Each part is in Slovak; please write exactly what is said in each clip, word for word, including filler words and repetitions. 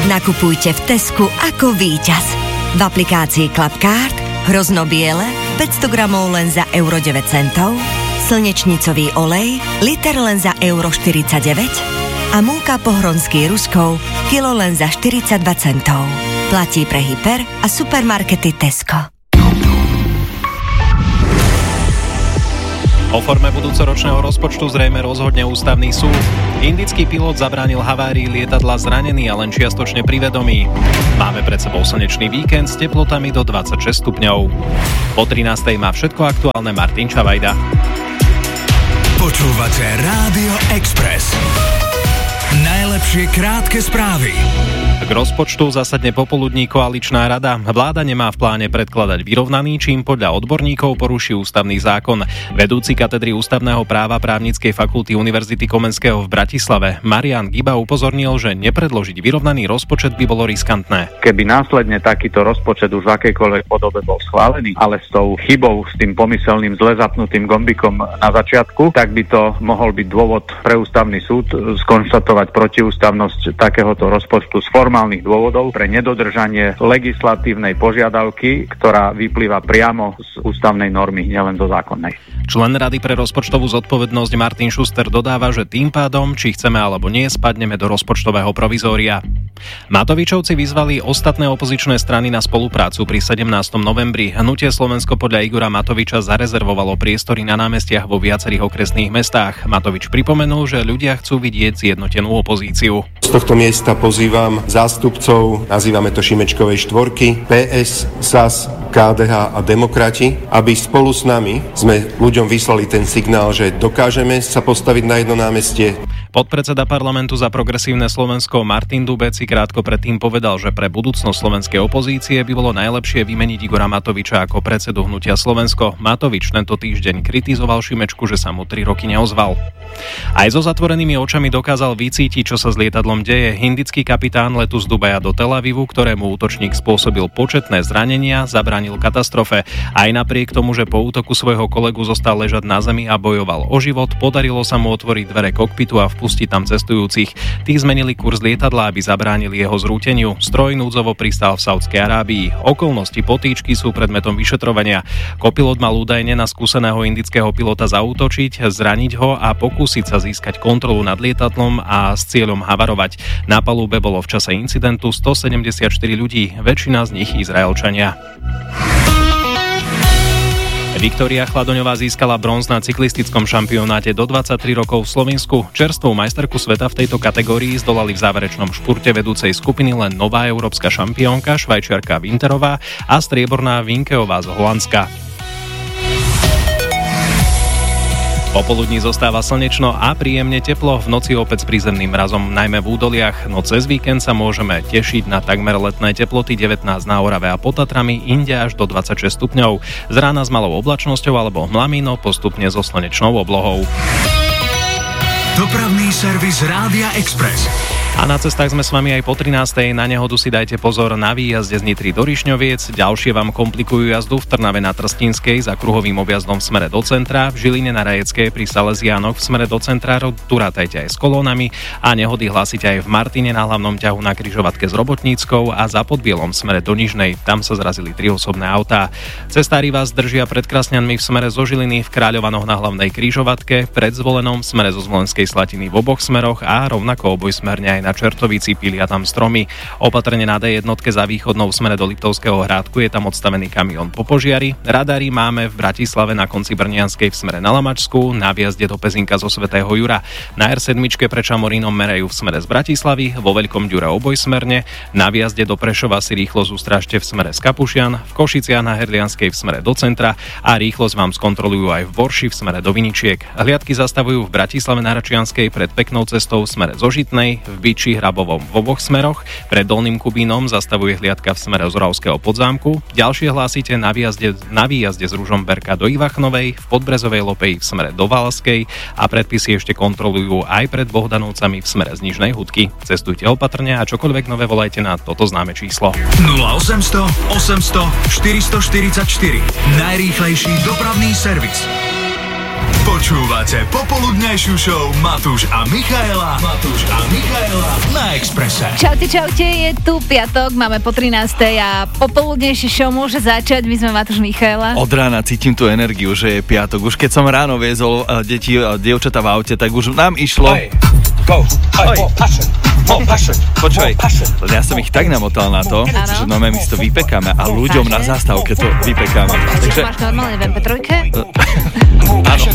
Nakupujte v Tesku ako víťaz. V aplikácii Clubcard hrozno biele päťsto gramov len za euro deväť centov, slnečnicový olej liter len za euro štyridsaťdeväť a múka pohronský Ruskov kilo len za štyridsaťdva centov. Platí pre hyper a supermarkety Tesco. O forme budúcoročného rozpočtu zrejme rozhodne ústavný súd. Indický pilot zabránil havárii lietadla zranený a len čiastočne pri vedomí. Máme pred sebou slnečný víkend s teplotami do dvadsaťšesť stupňov. Po trinástej má všetko aktuálne Martin Čavajda. Počúvate Rádio Express. Najlepšie krátke správy. K rozpočtu zasadne popoludní koaličná rada. Vláda nemá v pláne predkladať vyrovnaný, čím podľa odborníkov poruší ústavný zákon. Vedúci katedry ústavného práva Právnickej fakulty Univerzity Komenského v Bratislave Marian Giba upozornil, že nepredložiť vyrovnaný rozpočet by bolo riskantné. Keby následne takýto rozpočet už v akejkoľvek podobe bol schválený, ale s tou chybou, s tým pomyselným zle zapnutým gombikom na začiatku, tak by to mohol byť dôvod pre ústavný súd skonštatovať protiústavnosť takéhoto rozpočtu z formálnych dôvodov pre nedodržanie legislatívnej požiadavky, ktorá vyplýva priamo z ústavnej normy, nielen zo zákonnej. Člen Rady pre rozpočtovú zodpovednosť Martin Schuster dodáva, že tým pádom, či chceme alebo nie, spadneme do rozpočtového provizória. Matovičovci vyzvali ostatné opozičné strany na spoluprácu pri sedemnásteho novembri. Hnutie Slovensko podľa Igora Matoviča zarezervovalo priestory na námestiach vo viacerých okresných mestách. Matovič pripomenul, že ľudia chcú vidieť zjednotenú opozíciu. Z tohto miesta pozývam zástupcov, nazývame to Šimečkovej štvorky, pé es, es a es, ká dé há a Demokrati, aby spolu s nami sme ľuďom vyslali ten signál, že dokážeme sa postaviť na jedno námestie. Podpredseda parlamentu za progresívne Slovensko Martin Dubec si krátko predtým povedal, že pre budúcnosť slovenskej opozície by bolo najlepšie vymeniť Igora Matoviča ako predsedu hnutia Slovensko. Matovič tento týždeň kritizoval Šimečku, že sa mu tri roky neozval. Aj so zatvorenými očami dokázal vycítiť, čo sa s lietadlom deje. Indický kapitán letu z Dubaja do Tel Avivu, ktorému útočník spôsobil početné zranenia, zabránil katastrofe. Aj napriek tomu, že po útoku svojho kolegu zostal ležať na zemi a bojoval o život, podarilo sa mu otvoriť dvere kokpitu a vpustiť tam cestujúcich. Tí zmenili kurz lietadla, aby zabránili jeho zrúteniu. Stroj núdzovo pristal v Saudskej Arábii. Okolnosti potýčky sú predmetom vyšetrovania. Kopilot mal údajne na skúseného indického pilota zaútočiť, zraniť ho a pokúsiť sa získať kontrolu nad lietadlom a s cieľom havarovať. Na palube bolo v čase incidentu stosedemdesiatštyri ľudí, väčšina z nich Izraelčania. Viktória Chladoňová získala bronz na cyklistickom šampionáte do dvadsaťtri rokov v Slovensku. Čerstvú majsterku sveta v tejto kategórii zdolali v záverečnom špurte vedúcej skupiny len nová európska šampiónka Švajčiarka Winterová a strieborná Vinkeová z Holandska. Popoludní zostáva slnečno a príjemne teplo, v noci opäť s prízemným mrazom, najmä v údoliach, no cez víkend sa môžeme tešiť na takmer letné teploty devätnásť na Orave a pod Tatrami, inde až do dvadsaťšesť stupňov. Z rána s malou oblačnosťou alebo hmlami, no postupne so slnečnou oblohou. Dopravný servis Rádia Express. A na cestách sme s vami aj po trinástej. Na nehodu si dajte pozor na výjazde z Nitry do Rišňoviec. Ďalšie vám komplikujú jazdu v Trnave na Trstínskej za kruhovým objazdom v smere do centra, v Žiline na Rajeckej pri Salesiánoch v smere do centra, tu rátajte aj s kolónami a nehody hlásite aj v Martine na hlavnom ťahu na križovatke s Robotníckou a za Podbielom v smere do Nižnej. Tam sa zrazili tri osobné autá. Cestári vás držia pred Krasňanmi v smere zo Žiliny, v Kráľovanoch na hlavnej križovatke, pred Zvolenom v smere zo Zvolenskej Slatiny v oboch smeroch a rovnako obojsmerne aj na Čertovici, pília tam stromy. Opatrne na dé jednotke za východnou v smere do Liptovského Hrádku, je tam odstavený kamión po požiari. Radary máme v Bratislave na konci Brnianskej v smere na Lamačsku, na viazde do Pezinka zo Svätého Jura. Na er sedem pred Šamorínom merajú v smere z Bratislavy, vo Veľkom Ďure obojsmerne. Na viazde do Prešova si rýchlosť ustrážte v smere z Kapušian, v Košiciach na Hrdlianskej v smere do centra a rýchlosť vám skontrolujú aj v Borši v smere do Viničiek. Hliadky zastavujú v Bratislave na Račianskej pred Peknou cestou v smere zo Žitnej, v Biči, Hrabovom v oboch smeroch. Pred Dolným Kubínom zastavuje hliadka v smere z Oravského Podzámku. Ďalšie hlásite na výjazde, na výjazde z Ružomberka do Ivachnovej, v Podbrezovej Lopeji v smere do Valskej a predpisy ešte kontrolujú aj pred Bohdanovcami v smere z Nižnej Hudky. Cestujte opatrne a čokoľvek nové volajte na toto známe číslo. nula osemsto osemsto štyristoštyridsaťštyri. Najrýchlejší dopravný servis. Počúvate popoludňajšiu show Matúš a Michaela. Matúš a Michaela na Expresse. Čaute, čaute, je tu piatok, máme po trinástej a popoludnejšie show môže začať. My sme Matúš, Michaela. Od rána cítim tú energiu, že je piatok. Už keď som ráno viezol uh, deti a dievčatá v aute, tak už nám išlo... Oj, go, oj, more passion, more passion. Počúvaj, ja som ich tak namotal na to, ano. Že no my si to vypekáme a ľuďom na zástavke to vypekáme. Takže máš normálne v em pé tri? Áno.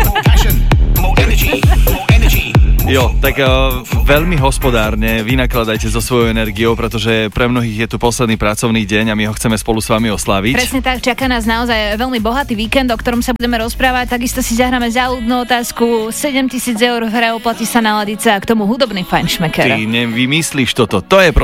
Jo, tak uh, veľmi hospodárne vynakladajte so svojou energiou, pretože pre mnohých je tu posledný pracovný deň a my ho chceme spolu s vami osláviť. Presne tak, čaká nás naozaj veľmi bohatý víkend, o ktorom sa budeme rozprávať. Takisto si zahráme záľudnú otázku, sedemtisíc eur v hre, oplatí sa naladiť sa a k tomu hudobný fajnšmeker. Ty nevymyslíš toto, to je pro